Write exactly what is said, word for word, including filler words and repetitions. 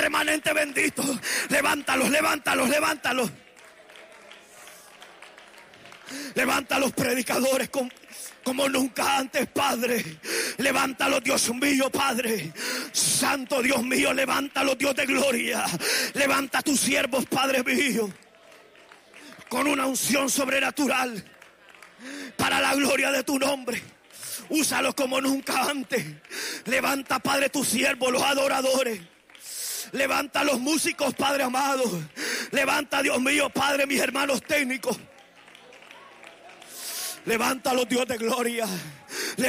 remanente bendito. Levántalos, levántalos, levántalos. Levanta a los predicadores como, como nunca antes, Padre. Levántalos, Dios mío, Padre. Santo Dios mío, levántalos, Dios de gloria. Levanta a tus siervos, Padre mío, con una unción sobrenatural para la gloria de tu nombre. Úsalos como nunca antes. Levanta, Padre, tus siervos, los adoradores. Levanta a los músicos, Padre amado. Levanta, Dios mío, Padre, mis hermanos técnicos. Levántalos, Dios de gloria.